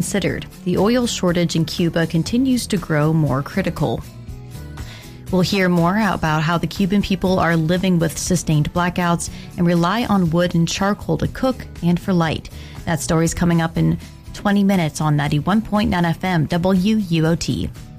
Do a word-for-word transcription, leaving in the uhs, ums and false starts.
considered, the oil shortage in Cuba continues to grow more critical. We'll hear more about how the Cuban people are living with sustained blackouts and rely on wood and charcoal to cook and for light. That story's coming up in twenty minutes on ninety-one point nine F M W U O T.